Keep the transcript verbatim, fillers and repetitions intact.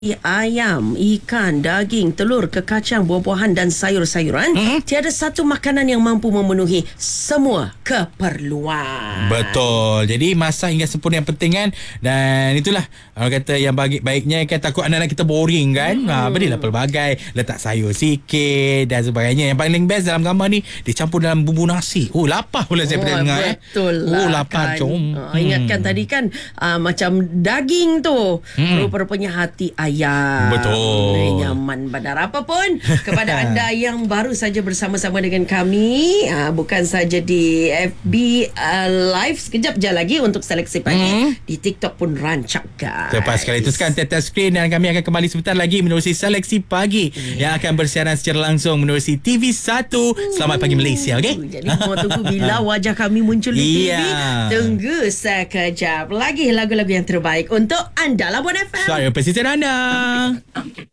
Ayam, ikan, daging, telur, kekacang, buah-buahan dan sayur-sayuran, hmm? tiada satu makanan yang mampu memenuhi semua keperluan. Betul. Jadi masak hingga sempurna yang penting kan. Dan itulah orang kata yang bagi baiknya kan, takut anak-anak kita boring kan. Hmm. Ha, berilah pelbagai, letak sayur sikit dan sebagainya. Yang paling best dalam gambar ni, dicampur dalam bumbu nasi. Oh, lapar pula saya oh, pernah dengar. Betul eh. lah. Oh, lapar. Kan. Uh, ingatkan hmm. tadi kan uh, macam daging tu. Hmm. Rupa-rupanya hati ayam. Ayam. Betul. Nyaman badar. Apapun kepada anda yang baru saja bersama-sama dengan kami, uh, bukan saja di F B uh, live, sekejap je lagi untuk seleksi pagi, hmm. di TikTok pun rancak guys. Tepat sekali. Teruskan tetes skrin dan kami akan kembali sebentar lagi menerusi seleksi pagi hmm. yang akan bersiaran secara langsung menerusi T V satu. Selamat pagi Malaysia, okey? Jadi mau tunggu bila wajah kami muncul di yeah. T V. Tunggu sekejap lagi lagu-lagu yang terbaik untuk anda, Labuan F M. Suara pesisir anda.